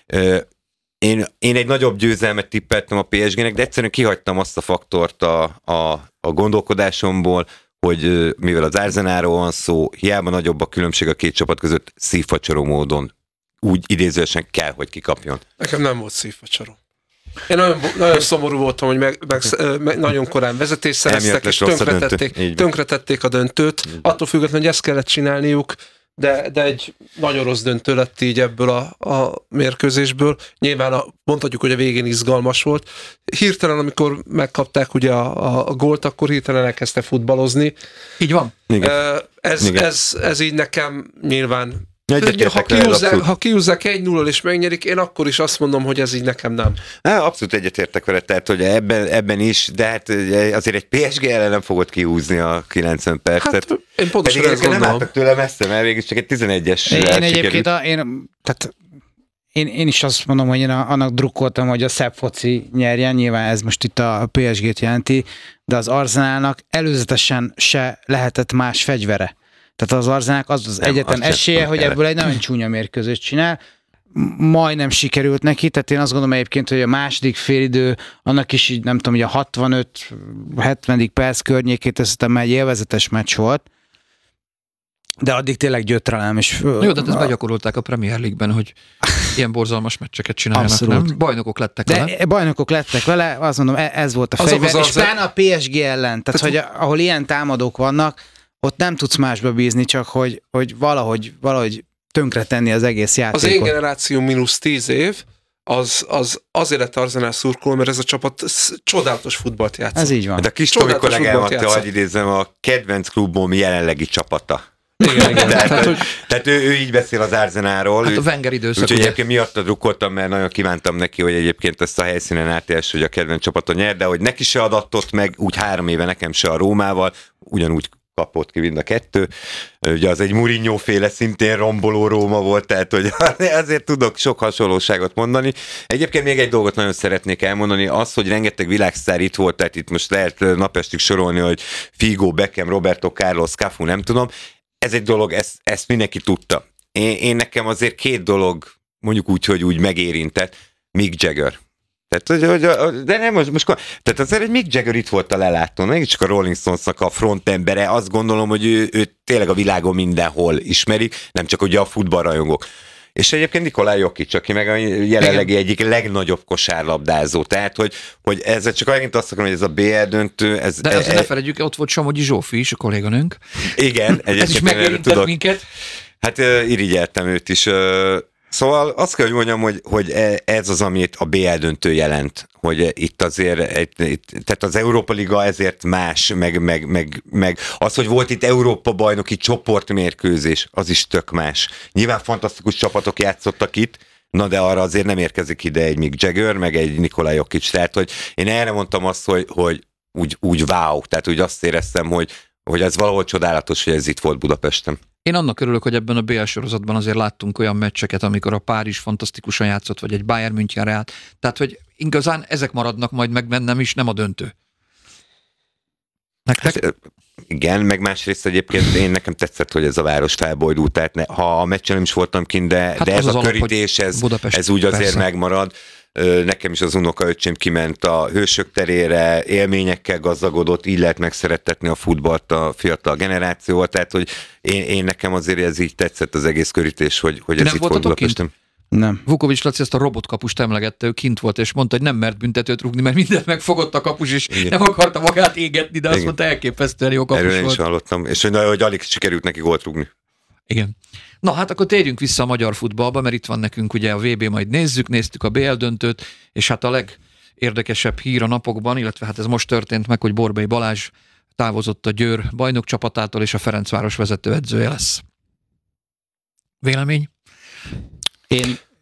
Én, én egy nagyobb győzelmet tippeltem a pé es gének, de egyszerűen kihagytam azt a faktort a, a, a gondolkodásomból, hogy mivel az Arsenalról van szó, hiába nagyobb a különbség a két csapat között, szívfacsaró módon úgy idézősen kell, hogy kikapjon. Nekem nem volt szívfacsaró. Én nagyon, nagyon szomorú voltam, hogy meg, meg, meg nagyon korán vezetést szereztek, és tönkretették, tönkretették a döntőt. Attól függetlenül, hogy ezt kellett csinálniuk, de, de egy nagyon rossz döntő lett így ebből a, a mérkőzésből. Nyilván a, mondhatjuk, hogy a végén izgalmas volt. Hirtelen, amikor megkapták ugye a, a gólt, akkor hirtelen elkezdte futballozni. Így van. Igen. Ez, Igen. Ez, ez így nekem nyilván... Egyetértek Ha vele, kiúzzák, abszolút. ha kiúzzák egy nullal és megnyerik, én akkor is azt mondom, hogy ez így nekem nem. Há, abszolút egyetértek vele, tehát hogy ebben, ebben is, de hát azért egy pé es gé ellen nem fogod kihúzni a kilencven percet. Hát én pontosan Pedig ezt nem gondolom. álltak tőle messze, mert végül csak egy tizenegyes Én egyébként, a, én, tehát én, én is azt mondom, hogy én a, annak drukkoltam, hogy a szebb foci nyerjen, nyilván ez most itt a pé es gét jelenti, de az Arsenalnak előzetesen se lehetett más fegyvere. Tehát az Arsenalnak az az nem, egyetlen esélye, hogy ebből egy nagyon csúnya mérkőzést csinál. Majdnem sikerült neki, tehát én azt gondolom egyébként, hogy a második félidő, annak is így nem tudom, hogy a hatvanöt hetven perc környékét, ez egy élvezetes meccs volt, de addig tényleg gyötrelem. És jó, de ezt begyakorolták a Premier League-ben, hogy ilyen borzalmas meccseket csináljanak, abszolút. Nem? Bajnokok lettek de vele. bajnokok lettek vele, azt mondom, ez volt a Azok fegyver, az és az- pláne a pé es gé ellen, tehát hogy ahol ilyen támadók vannak, ott nem tudsz másba bízni, csak hogy, hogy valahogy, valahogy tönkretenni az egész Az én játékot. generáció mínusz tíz év, az, az azért lett Arzenál szurkoló, mert ez a csapat csodálatos futballt játszott. Ez így van. De a kis Tomi Csodálatos kollégámat, futballt te játszott. hagyj idézzem, a kedvenc klubom jelenlegi csapata. Igen, igen. Tehát, Tehát, hogy, hogy- tehát ő, ő így beszél az Arzenálról. Hát ő- a Wenger időszak, Úgyhogy ugye? egyébként miatta drukkoltam, mert nagyon kívántam neki, hogy egyébként ezt a helyszínen átéls, hogy a kedvenc csapata nyer, de hogy neki se adatott meg, úgy három éve nekem se a Rómával, ugyanúgy kapott ki mind a kettő. Ugye az egy Mourinho féle szintén romboló Róma volt, tehát hogy azért tudok sok hasonlóságot mondani. Egyébként még egy dolgot nagyon szeretnék elmondani, az, hogy rengeteg világsztár itt volt, tehát itt most lehet napestig sorolni, hogy Figo, Beckham, Roberto Carlos, Cafu, nem tudom. Ez egy dolog, ezt, ezt mindenki tudta. Én, én nekem azért két dolog, mondjuk úgy, hogy úgy megérintett, Mick Jagger. Tehát, hogy, hogy, de nem, most, most, tehát azért egy Mick Jagger itt volt a lelátón, mégiscsak a Rolling Stonesnak a frontembere, azt gondolom, hogy ő, ő tényleg a világon mindenhol ismerik, nem csak ugye a futballrajongók. És egyébként Nikolaj Jokic, aki meg a jelenlegi egyik legnagyobb kosárlabdázó. Tehát, hogy, hogy ezzel csak annyit azt akarom, hogy ez a bé el döntő, ez... De azért e, ne felejtjük, ott volt Somogyi Zsófi is, a kolléganőnk. igen, Ez is egyébként erről megérintett tudok. minket. Hát uh, irigyeltem őt is. Uh, szóval azt kell, hogy mondjam, hogy, hogy e- ez az, amit a bé el döntő jelent, hogy itt azért, itt, itt, tehát az Európa Liga ezért más, meg, meg, meg, meg az, hogy volt itt Európa bajnoki csoportmérkőzés, az is tök más. Nyilván fantasztikus csapatok játszottak itt, na de arra azért nem érkezik ide egy Mick Jagger, meg egy Nikolaj Jokic. Tehát, hogy én erre mondtam azt, hogy, hogy úgy, úgy wow, tehát úgy azt éreztem, hogy, hogy ez valahol csodálatos, hogy ez itt volt Budapesten. Én annak örülök, hogy ebben a bé el sorozatban azért láttunk olyan meccseket, amikor a Párizs fantasztikusan játszott, vagy egy Bayern München Real. Tehát, hogy igazán ezek maradnak majd meg bennem is, nem a döntő. Nektek? Hát, igen, meg másrészt egyébként én nekem tetszett, hogy ez a város felbojdult, tehát ne, ha a meccsen nem is voltam kint, de, Hát de az ez az a alap, körítés, ez, Budapest, ez úgy azért persze. megmarad. Ö, Nekem is az unokaöcsém kiment a Hősök terére, élményekkel gazdagodott, így lehet megszerettetni a futballt a fiatal generációval, tehát hogy én, én nekem azért ez így tetszett az egész körítés, hogy, hogy Ti ez nem itt volt voltatok kint? Budapesten. Nem. Vukovics Laci ezt a robotkapust emlegette, ő kint volt, és mondta, hogy nem mert büntetőt rúgni, mert mindent megfogott a kapus, és Igen. nem akarta magát égetni, de azt Igen. mondta, elképesztően jó kapus Erről én volt. is hallottam, és hogy, hogy alig sikerült neki gólt rúgni. Igen. Na hát akkor térjünk vissza a magyar futballba, mert itt van nekünk ugye a vé bé, majd nézzük, néztük a bé el döntőt, és hát a legérdekesebb hír a napokban, illetve hát ez most történt meg, hogy Borbély Balázs távozott a Győr bajnok csapatától, és a Ferencváros vezetőedzője lesz. Vélemény? Én